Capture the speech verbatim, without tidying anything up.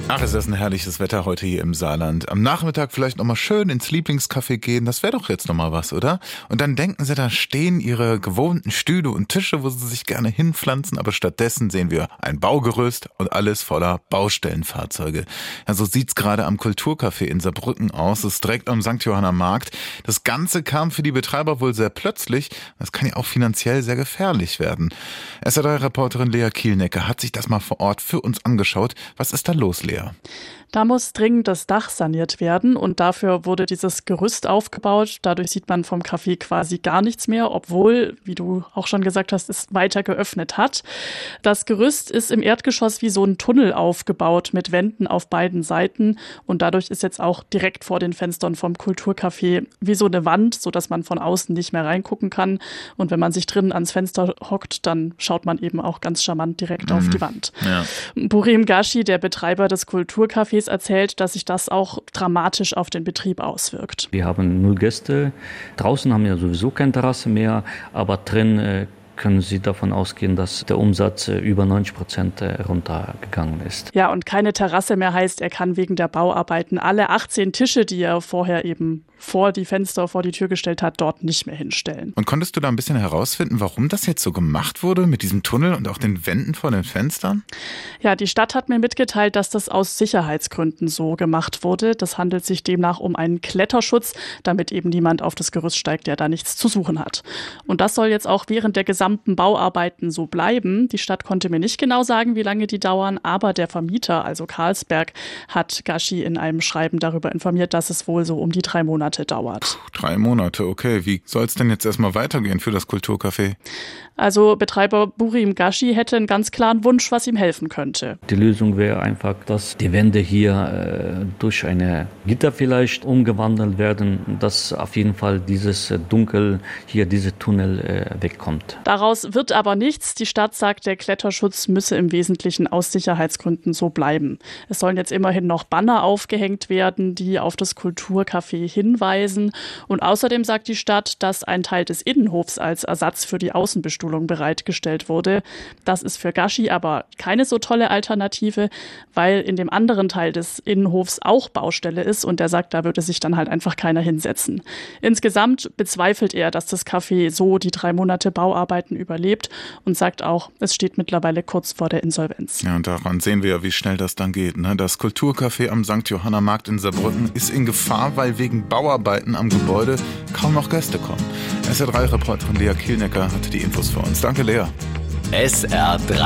Ach, ist das ein herrliches Wetter heute hier im Saarland. Am Nachmittag vielleicht nochmal schön ins Lieblingscafé gehen, das wäre doch jetzt nochmal was, oder? Und dann denken sie, da stehen ihre gewohnten Stühle und Tische, wo sie sich gerne hinpflanzen, aber stattdessen sehen wir ein Baugerüst und alles voller Baustellenfahrzeuge. Ja, so sieht's gerade am Kulturcafé in Saarbrücken aus. Das ist direkt am Sankt Johanner Markt. Das Ganze kam für die Betreiber wohl sehr plötzlich. Das kann ja auch finanziell sehr gefährlich werden. S R drei Reporterin Lea Kielnecke hat sich das mal vor Ort für uns angeschaut. Was ist da los, Lea? Da muss dringend das Dach saniert werden und dafür wurde dieses Gerüst aufgebaut. Dadurch sieht man vom Café quasi gar nichts mehr, obwohl, wie du auch schon gesagt hast, es weiter geöffnet hat. Das Gerüst ist im Erdgeschoss wie so ein Tunnel aufgebaut mit Wänden auf beiden Seiten und dadurch ist jetzt auch direkt vor den Fenstern vom Kulturcafé wie so eine Wand, sodass man von außen nicht mehr reingucken kann. Und wenn man sich drinnen ans Fenster hockt, dann schaut man eben auch ganz charmant direkt mhm. auf die Wand. Ja. Burim Gashi, der Betreiber des Kulturcafés, erzählt, dass sich das auch dramatisch auf den Betrieb auswirkt. Wir haben null Gäste. Draußen haben wir sowieso keine Terrasse mehr, aber drin äh, können Sie davon ausgehen, dass der Umsatz äh, über neunzig Prozent äh, runtergegangen ist. Ja, und keine Terrasse mehr heißt, er kann wegen der Bauarbeiten alle achtzehn Tische, die er vorher eben vor die Fenster, vor die Tür gestellt hat, dort nicht mehr hinstellen. Und konntest du da ein bisschen herausfinden, warum das jetzt so gemacht wurde mit diesem Tunnel und auch den Wänden vor den Fenstern? Ja, die Stadt hat mir mitgeteilt, dass das aus Sicherheitsgründen so gemacht wurde. Das handelt sich demnach um einen Kletterschutz, damit eben niemand auf das Gerüst steigt, der da nichts zu suchen hat. Und das soll jetzt auch während der gesamten Bauarbeiten so bleiben. Die Stadt konnte mir nicht genau sagen, wie lange die dauern, aber der Vermieter, also Carlsberg, hat Gashi in einem Schreiben darüber informiert, dass es wohl so um die drei Monate dauert. Puh, drei Monate, okay. Wie soll es denn jetzt erstmal weitergehen für das Kulturcafé? Also Betreiber Burim Gashi hätte einen ganz klaren Wunsch, was ihm helfen könnte. Die Lösung wäre einfach, dass die Wände hier äh, durch eine Gitter vielleicht umgewandelt werden, dass auf jeden Fall dieses äh, Dunkel, hier diese Tunnel äh, wegkommt. Daraus wird aber nichts. Die Stadt sagt, der Kletterschutz müsse im Wesentlichen aus Sicherheitsgründen so bleiben. Es sollen jetzt immerhin noch Banner aufgehängt werden, die auf das Kulturcafé hinweisen. Und außerdem sagt die Stadt, dass ein Teil des Innenhofs als Ersatz für die Außenbestuhlung bereitgestellt wurde. Das ist für Gashi aber keine so tolle Alternative, weil in dem anderen Teil des Innenhofs auch Baustelle ist und der sagt, da würde sich dann halt einfach keiner hinsetzen. Insgesamt bezweifelt er, dass das Café so die drei Monate Bauarbeiten überlebt und sagt auch, es steht mittlerweile kurz vor der Insolvenz. Ja, und daran sehen wir ja, wie schnell das dann geht. Ne? Das Kulturcafé am Sankt Johanner Markt in Saarbrücken ist in Gefahr, weil wegen Bauarbeiten am Gebäude kaum noch Gäste kommen. S R drei Reporterin Lea Kielnecke hatte die Infos für uns. Danke, Lea. S R drei